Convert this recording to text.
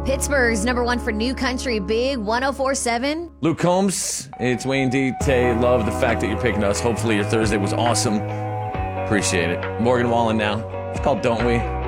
Pittsburgh's #1 for new country, Big 104.7. Luke Combs, it's Wayne D. Tay. Love the fact that you're picking us. Hopefully your Thursday was awesome. Appreciate it. Morgan Wallen now. It's called Don't We?